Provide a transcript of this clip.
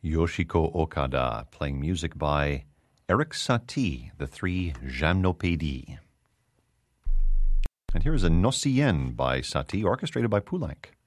Yoshiko Okada, playing music by Eric Satie, the three Gymnopédies. And here is a Nocien by Satie, orchestrated by Poulenc.